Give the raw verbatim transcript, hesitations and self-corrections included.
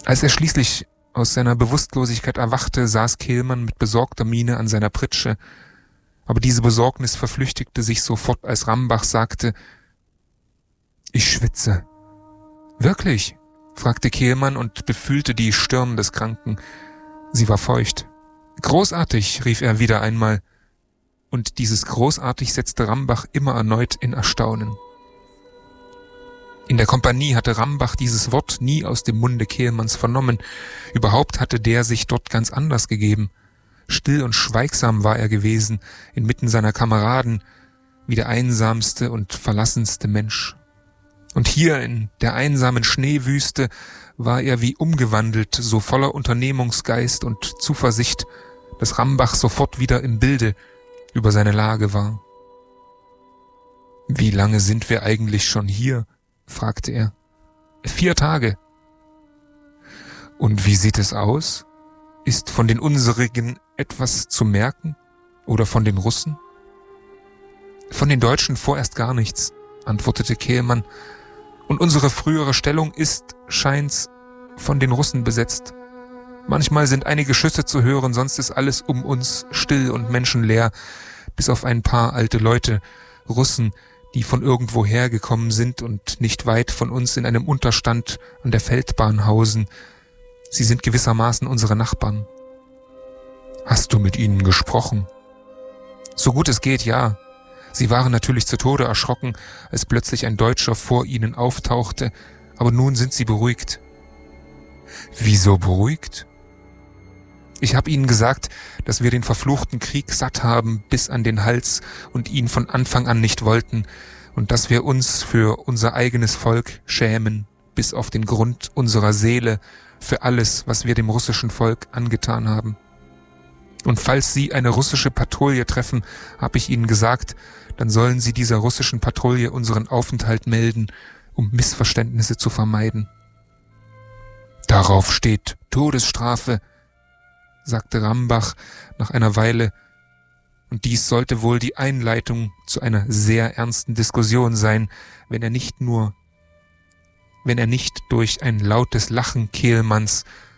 Als er schließlich aus seiner Bewusstlosigkeit erwachte, saß Kehlmann mit besorgter Miene an seiner Pritsche. Aber diese Besorgnis verflüchtigte sich sofort, als Rambach sagte: »Ich schwitze.« »Wirklich?« fragte Kehlmann und befühlte die Stirn des Kranken. Sie war feucht. »Großartig«, rief er wieder einmal. Und dieses großartig setzte Rambach immer erneut in Erstaunen. In der Kompanie hatte Rambach dieses Wort nie aus dem Munde Kehlmanns vernommen. Überhaupt hatte der sich dort ganz anders gegeben. Still und schweigsam war er gewesen, inmitten seiner Kameraden, wie der einsamste und verlassenste Mensch. Und hier in der einsamen Schneewüste war er wie umgewandelt, so voller Unternehmungsgeist und Zuversicht, dass Rambach sofort wieder im Bilde über seine Lage war. »Wie lange sind wir eigentlich schon hier?« fragte er. »Vier Tage.« »Und wie sieht es aus? Ist von den unserigen etwas zu merken? Oder von den Russen?« »Von den Deutschen vorerst gar nichts«, antwortete Kehlmann. »Und unsere frühere Stellung ist, scheint's, von den Russen besetzt. Manchmal sind einige Schüsse zu hören, sonst ist alles um uns still und menschenleer, bis auf ein paar alte Leute, Russen, die von irgendwoher gekommen sind und nicht weit von uns in einem Unterstand an der Feldbahn hausen. Sie sind gewissermaßen unsere Nachbarn.« »Hast du mit ihnen gesprochen?« »So gut es geht, ja. Sie waren natürlich zu Tode erschrocken, als plötzlich ein Deutscher vor ihnen auftauchte, aber nun sind sie beruhigt.« »Wieso beruhigt?« »Ich habe ihnen gesagt, dass wir den verfluchten Krieg satt haben bis an den Hals und ihn von Anfang an nicht wollten und dass wir uns für unser eigenes Volk schämen, bis auf den Grund unserer Seele, für alles, was wir dem russischen Volk angetan haben. Und falls sie eine russische Patrouille treffen, habe ich ihnen gesagt, dann sollen sie dieser russischen Patrouille unseren Aufenthalt melden, um Missverständnisse zu vermeiden.« »Darauf steht Todesstrafe«, sagte Rambach nach einer Weile, und dies sollte wohl die Einleitung zu einer sehr ernsten Diskussion sein, wenn er nicht nur, wenn er nicht durch ein lautes Lachen Kehlmanns